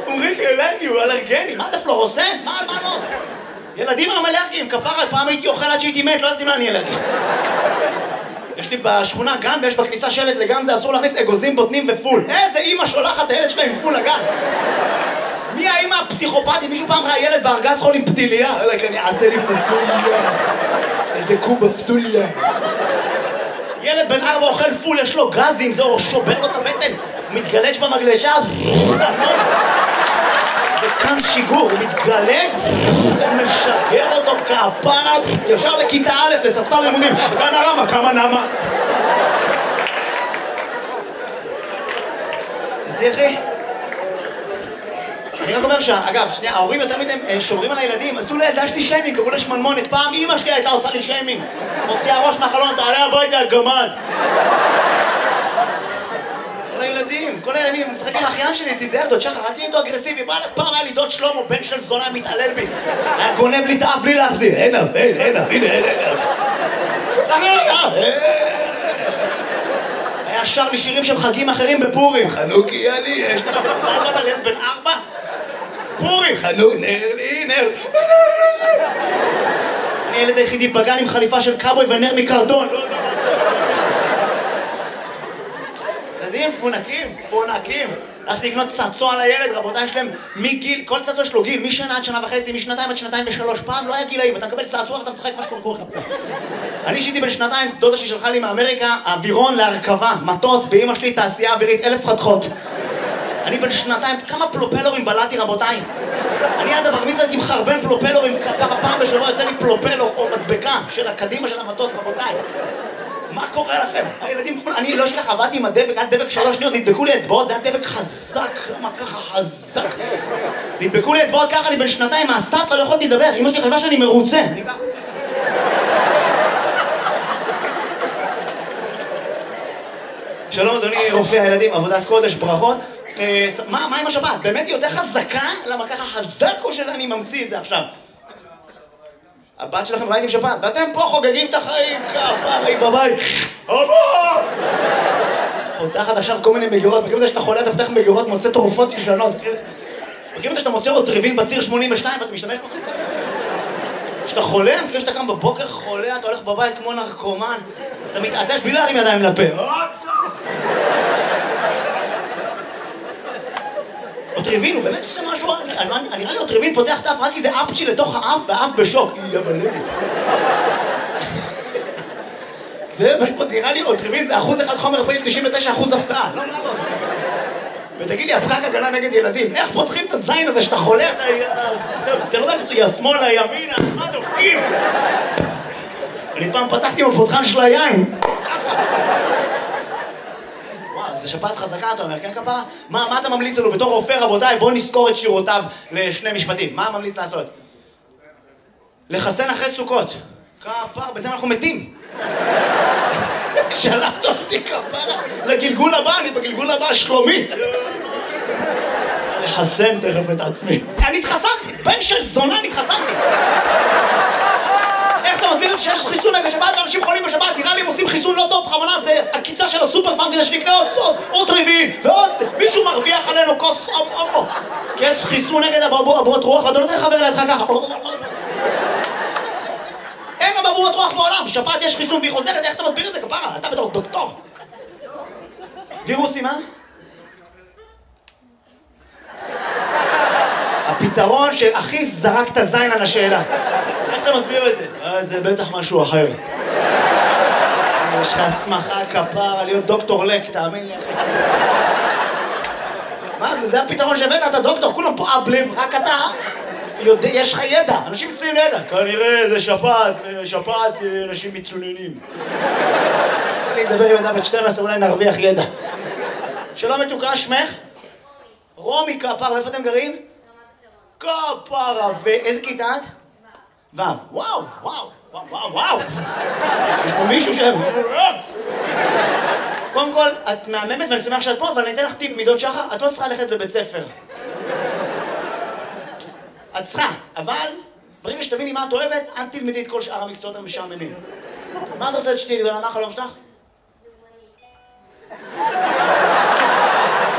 אומרים כי אלרגי, הוא אלרגני, מה זה פלורוסנט? מה לא? ילדים הם אלרגיים, כפרה, פעם הייתי אוכל עד שהייתי מת, לא ידעתי מה אני אלרגי. יש לי בשכונה גן ויש בכניסה שלט לגן זה אסור להכניס אגוזים, בוטנים ופול. איזה אמא שולחת את הילד שלה עם פול לגן? מי האמא הפסיכופתית? מישהו פעם ראה ילד בארגז חול עם פתיליה? אני אעשה לי פסוליה. איזה קובה פסוליה. ילד בן 4 אוכל פול, יש לו גזים, זהו, שובר לו את הבטן. הוא מתגלש במגלשה. וכאן שיגור, הוא מתגלג, משגר אותו כפרה, ישר לכיתה א', לספסל לימודים. גן הרמה, כמה נמה. תראי. אני רק אומר אגב, שנייה, ההורים יותר מדי שומרים על הילדים, עשו לילדה שלי שיימינג, קראו לה שמנמונת. פעם אמא שלי הייתה עושה לי שיימינג. מוציאה ראש מהחלון, תעלה הביתה, גמד. כל הילדים, משחק עם האחיין שלי, תיזהר, דוד שחר, אל תהיה איתו אגרסיבי. פעם היה לי דוד שלמה, בן של זונה, מתעלל בי. היה גונב לי את האף בלי להחזיר. הנה, היה שר לי שירים של חגים אחרים בפורים. חנוכי אני, יש לך פעם ילד בן 4? פורים, חנוך, נר. אני ילד היחידי בגן עם חליפה של קאבוי ונר מקרטון. ילדים פונקים. הלכתי לקנות צעצוע לילד, רבותיי, יש להם מגיל, כל צעצוע יש לו גיל, משנה עד שנה וחצי, משנתיים עד שנתיים ושלוש. פעם לא היה גילאים, אתה מקבל צעצוע ואתה משחק משהו קורה לך. אני שהייתי בן שנתיים, דודה ששלחה לי מאמריקה, אווירון להרכבה, מטוס, באמא שלי תעשייה אווירית, 1000 חתכות. אני בן שנתיים, כמה פלופלורים בלעתי, רבותיי. אני עד הבר מצווה הייתי מחרבן פלופלורים, פעם בשבוע יוצא לי פלופלור או מדבקה של הקדימה של המטוס, רבותיי. מה קורה לכם? הילדים, אני לא שלך, עבדתי עם הדבק, עד דבק 3 שניות, נדבקו לי אצבעות, זה היה דבק חזק, מה ככה חזק? נדבקו לי אצבעות ככה, אני בן שנתיים מהסטאט, לא יכולתי לדבר, אמא שלי חשבה שאני מרוצה, אני ככה. שלום אדוני רופא הילדים, עבודת קודש, ברכות. מה עם השבת? באמת היא יותר חזקה? למה ככה חזק או שאני ממציא את זה עכשיו? הבת שלכם בבית עם שבת, ואתם פה חוגגים את החיים, כפרי בבית. אבא! פותחת עכשיו כל מיני מגירות, מכירים את זה שאתה חולה, אתה פותח מגירות, מוצא תרופות ישנות. מכירים את זה שאתה מוצא רוטריבין בציר 82 ואתה משתמש בו? כשאתה חולה, מכירים שאתה קם בבוקר חולה, אתה הולך בבית כמו נרקומן, אתה מתעדש בלי להרים ידיים לפה. רוטריבין הוא באמת עושה משהו, נראה לי רוטריבין פותח את האף רק כי זה אפצ'י לתוך האף והאף בשוק. זה פשוט נראה לי רוטריבין זה 1% חומר פעיל, 99% הפתעה. לא, לא. ותגיד לי, הפקק הגנה נגד ילדים, איך פותחים את הזין הזה שאתה חולה, אתה לא יודע מצויה, שמאלה, ימינה, מה דופקים? אני פעם פתחתי עם הפותחן של היין. זה שפעת חזקה, אתה אומר, כן כפרה? מה אתה ממליץ לנו בתור רופא, רבותיי? בואו נזכור את שירותיו לשני משפטים. מה ממליץ לעשות? לחסן אחרי סוכות. כפרה, בינתיים אנחנו מתים. שלחת אותי כפרה לגלגול הבא, אני בגלגול הבא שלומית. לחסן תכף את עצמי. אני התחסנתי, בן של זונה התחסנתי. איך אתה מסביר את זה שיש חיסון נגד שבת ואנשים חולים בשבת? נראה לי הם עושים חיסון לא טוב, בכוונה זה הקיצה של הסופר פארם כדי שנקנה עוד רביעי ועוד מישהו מרוויח עלינו כוס אופו כי יש חיסון נגד אבעבועות רוח ואתה לא צריך לחבר לידך ככה. אין אבעבועות רוח בעולם, בשבת יש חיסון והיא חוזרת, איך אתה מסביר את זה כפרה? אתה בתור דוקטור. וירוסים, מה? הפתרון שהכי זרק את הזין על השאלה. איך אתה מסביר את זה? זה בטח משהו אחר. יש לך הסמכה כפרה להיות דוקטור לק, תאמין לי אחי. מה זה? זה הפתרון שהבאת, אתה דוקטור, כולם פה אבלים, רק אתה יש לך ידע, אנשים מצויים לידע. כנראה זה שפעת אנשים מצוננים. אני אדבר עם ידע בת 12, אולי נרוויח ידע. שלום מתוקה, שמך? רומי כפרה, איפה אתם גרים? כפרה, ואיזה כיתה את? וואו, וואו, וואו, וואו, וואו. יש פה מישהו קודם כל, את מהממת ואני שמח שאת פה, אבל אני אתן לך טיפ מידות שחר, את לא צריכה ללכת לבית ספר. את צריכה, אבל ברגע שתביני מה את אוהבת, אל תלמדי את כל שאר המקצועות המשעממים. מה את רוצה שתהיה גדולה? מה החלום שלך?